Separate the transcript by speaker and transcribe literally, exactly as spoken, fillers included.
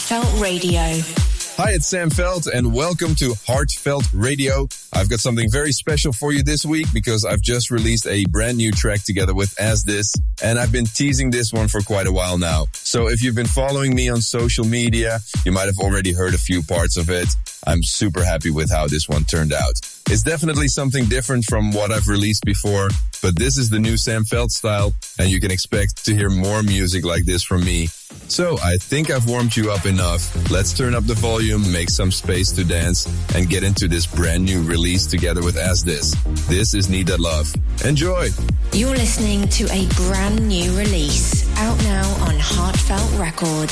Speaker 1: Heartfelt Radio.
Speaker 2: Hi, it's Sam Veld, and welcome to Heartfelt Radio. I've got something very special for you this week because I've just released a brand new track together with As This, and I've been teasing this one for quite a while now. So if you've been following me on social media, you might have already heard a few parts of it. I'm super happy with how this one turned out. It's definitely something different from what I've released before, but this is the new Sam Veld style, and you can expect to hear more music like this from me. So I think I've warmed you up enough. Let's turn up the volume, make some space to dance, and get into this brand new release together with As This. This is Need That Love. Enjoy!
Speaker 1: You're listening to a brand new release, out now on Heartfelt Records.